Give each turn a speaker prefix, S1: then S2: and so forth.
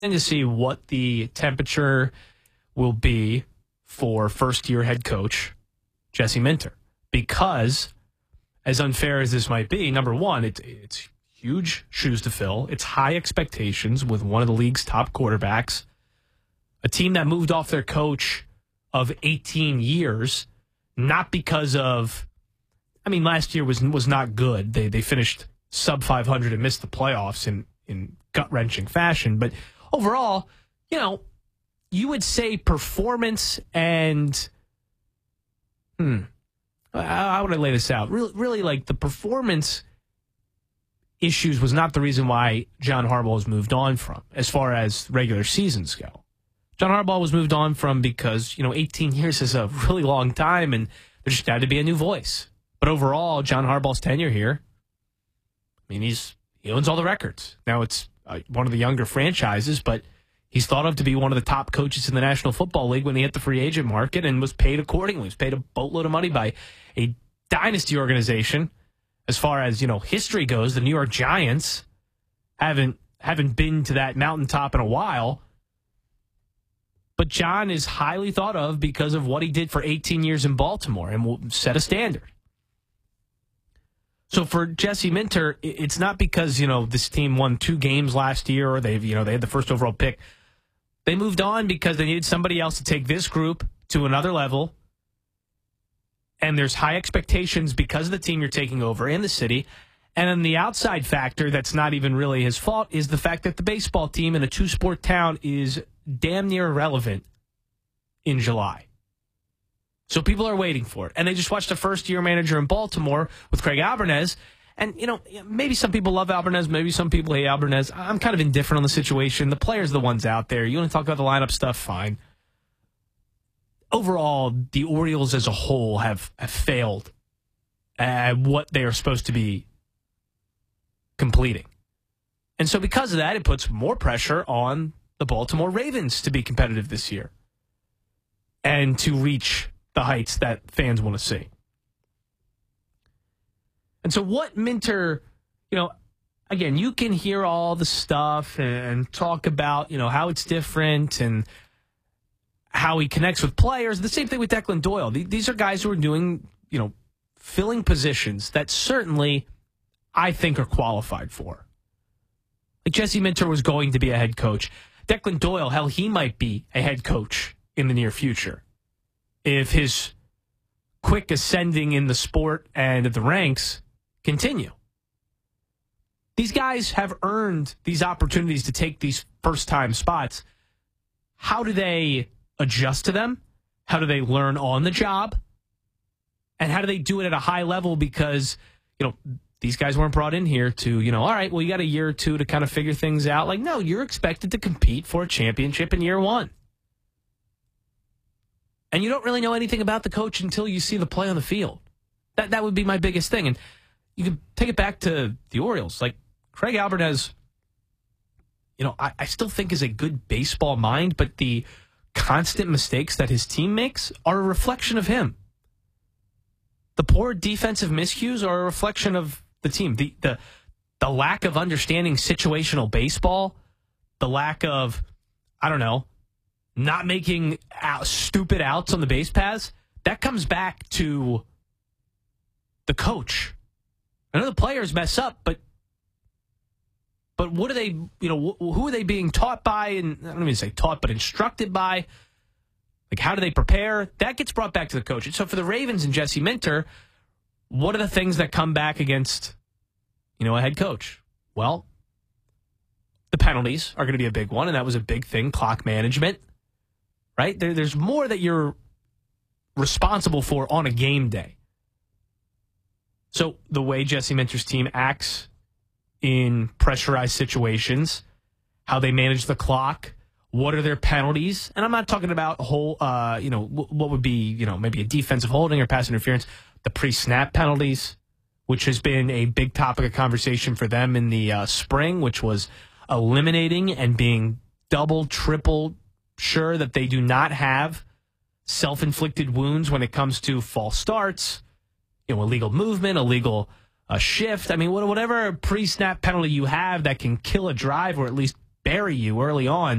S1: to see what the temperature will be for first-year head coach Jesse Minter. Because, as unfair as this might be, number one, it's huge shoes to fill. It's high expectations with one of the league's top quarterbacks. A team that moved off their coach of 18 years, not because of, last year was not good. They finished sub 500 and missed the playoffs in gut-wrenching fashion. But overall, you would say performance and, how would I lay this out? Really, like the performance issues was not the reason why John Harbaugh was moved on from as far as regular seasons go. John Harbaugh was moved on from because, 18 years is a really long time and there just had to be a new voice. But overall, John Harbaugh's tenure here, he owns all the records. Now it's one of the younger franchises, but he's thought of to be one of the top coaches in the National Football League when he hit the free agent market and was paid accordingly. He was paid a boatload of money by a dynasty organization. As far as, history goes, the New York Giants haven't been to that mountaintop in a while. But John is highly thought of because of what he did for 18 years in Baltimore and will set a standard. So for Jesse Minter, it's not because, this team won 2 games last year or they had the first overall pick. They moved on because they needed somebody else to take this group to another level. And there's high expectations because of the team you're taking over in the city. And then the outside factor that's not even really his fault is the fact that the baseball team in a 2-sport town is damn near irrelevant in July. So people are waiting for it. And they just watched a first-year manager in Baltimore with Craig Albernez. And, maybe some people love Albernez, maybe some people hate Albernez. I'm kind of indifferent on the situation. The players are the ones out there. You want to talk about the lineup stuff, fine. Overall, the Orioles as a whole have failed at what they are supposed to be completing. And so because of that, it puts more pressure on the Baltimore Ravens to be competitive this year and to reach the heights that fans want to see. And so what Minter, again, you can hear all the stuff and talk about, how it's different and how he connects with players. The same thing with Declan Doyle. These are guys who are doing, filling positions that certainly I think are qualified for. Like Jesse Minter was going to be a head coach. Declan Doyle, hell, he might be a head coach in the near future if his quick ascending in the sport and the ranks continue. These guys have earned these opportunities to take these first-time spots. How do they adjust to them? How do they learn on the job? And how do they do it at a high level? Because, these guys weren't brought in here to, all right, well, you got a year or two to kind of figure things out. Like, no, you're expected to compete for a championship in year one. And you don't really know anything about the coach until you see the play on the field. That would be my biggest thing. And you can take it back to the Orioles. Like, Craig Albernez, I still think is a good baseball mind, but the constant mistakes that his team makes are a reflection of him. The poor defensive miscues are a reflection of the team. The lack of understanding situational baseball, the lack of, not making stupid outs on the base paths, that comes back to the coach. I know the players mess up, but what are they, who are they being taught by? And I don't even say taught, but instructed by. Like, how do they prepare? That gets brought back to the coach. And so for the Ravens and Jesse Minter, what are the things that come back against, a head coach? Well, the penalties are going to be a big one, and that was a big thing, clock management, right? There's more that you're responsible for on a game day. So the way Jesse Minter's team acts in pressurized situations, how they manage the clock, what are their penalties? And I'm not talking about what would be, maybe a defensive holding or pass interference, the pre-snap penalties, which has been a big topic of conversation for them in the spring, which was eliminating and being double, triple sure that they do not have self-inflicted wounds when it comes to false starts, illegal movement, illegal shift. Whatever pre-snap penalty you have that can kill a drive or at least bury you early on.